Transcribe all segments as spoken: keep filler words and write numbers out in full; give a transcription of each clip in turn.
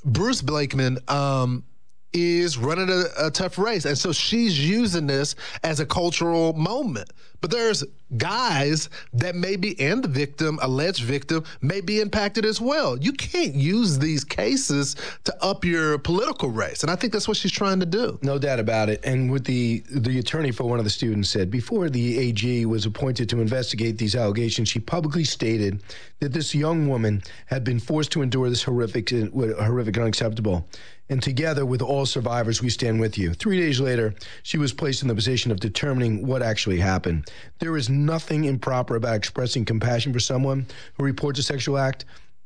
Bruce Blakeman um, is running a, a tough race. And so she's using this as a cultural moment. But there's guys that may be, and the victim, alleged victim, may be impacted as well. You can't use these cases to up your political race. And I think that's what she's trying to do. No doubt about it. And what the, the attorney for one of the students said, before the A G was appointed to investigate these allegations, she publicly stated that this young woman had been forced to endure this horrific, horrific and unacceptable. And together with all survivors, we stand with you. Three days later, she was placed in the position of determining what actually happened. There is nothing improper about expressing compassion for someone who reports a sexual act,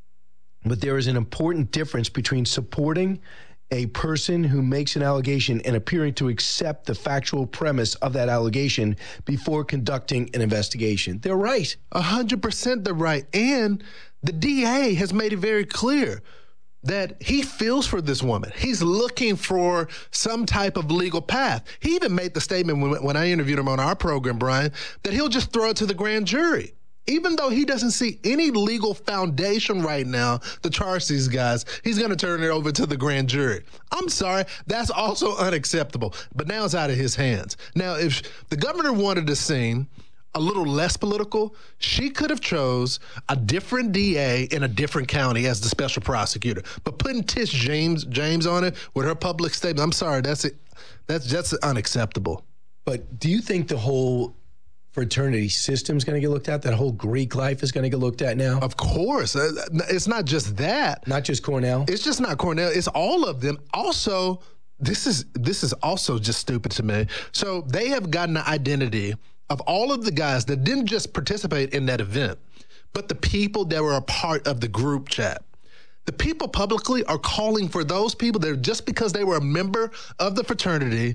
but there is an important difference between supporting a person who makes an allegation and appearing to accept the factual premise of that allegation before conducting an investigation. They're right. A hundred percent they're right. And the D A has made it very clear that he feels for this woman. He's looking for some type of legal path. He even made the statement when, when I interviewed him on our program, Brian, that he'll just throw it to the grand jury. Even though he doesn't see any legal foundation right now to charge these guys, he's going to turn it over to the grand jury. I'm sorry, that's also unacceptable. But now it's out of his hands. Now, if the governor wanted to seem a little less political, she could have chose a different D A in a different county as the special prosecutor. But putting Tish James James on it with her public statement, I'm sorry, that's it. That's just unacceptable. But do you think the whole fraternity system is going to get looked at? That whole Greek life is going to get looked at now? Of course. It's not just that. Not just Cornell? It's just not Cornell. It's all of them. Also, this is this is also just stupid to me. So they have gotten an identity of all of the guys that didn't just participate in that event, but the people that were a part of the group chat. The people publicly are calling for those people that just because they were a member of the fraternity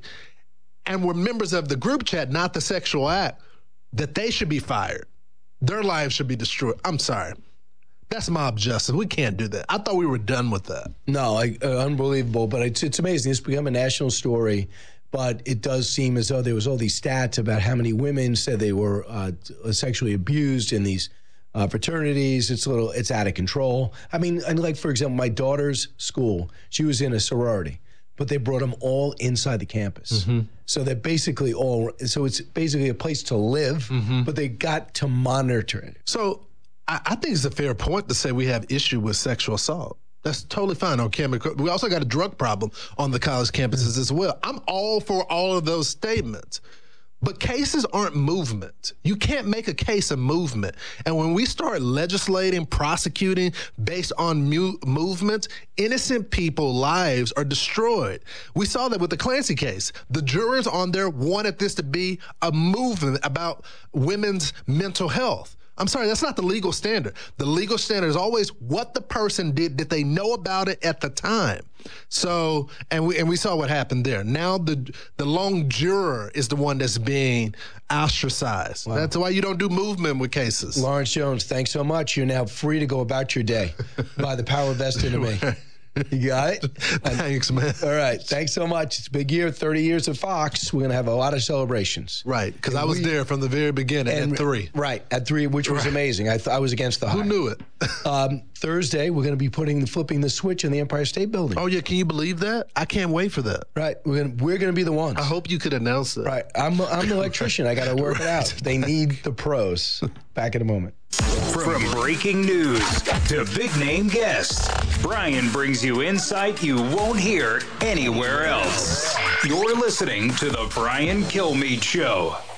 and were members of the group chat, not the sexual act, that they should be fired. Their lives should be destroyed. I'm sorry. That's mob justice. We can't do that. I thought we were done with that. No, I, uh, unbelievable. But it's, it's amazing. It's become a national story. But it does seem as though there was all these stats about how many women said they were uh, sexually abused in these uh, fraternities. It's a little, it's out of control. I mean, and like, for example, my daughter's school, she was in a sorority, but they brought them all inside the campus. Mm-hmm. So they're basically all, so it's basically a place to live, mm-hmm. but they got to monitor it. So I, I think it's a fair point to say we have issue with sexual assault. That's totally fine on campus. We also got a drug problem on the college campuses as well. I'm all for all of those statements. But cases aren't movement. You can't make a case a movement. And when we start legislating, prosecuting based on mu- movements, innocent people's lives are destroyed. We saw that with the Clancy case. The jurors on there wanted this to be a movement about women's mental health. I'm sorry, that's not the legal standard. The legal standard is always what the person did. Did they know about it at the time? So, and we and we saw what happened there. Now the the lone juror is the one that's being ostracized. Wow. That's why you don't do movement with cases. Lawrence Jones, thanks so much. You're now free to go about your day by the power vested in me. You got it? Thanks, man. All right. Thanks so much. It's a big year, thirty years of Fox. We're going to have a lot of celebrations. Right, because I was we, there from the very beginning and, at three. Right, at three, which was right. amazing. I, th- I was against the high. Who knew it? um, Thursday, we're going to be putting the flipping the switch in the Empire State Building. Oh, yeah. Can you believe that? I can't wait for that. Right. We're going we're gonna be the ones. I hope you could announce it. Right. I'm, I'm the electrician. I got to work right. it out. They need the pros. Back in a moment. From breaking news to big name guests, Brian brings you insight you won't hear anywhere else. You're listening to The Brian Kilmeade Show.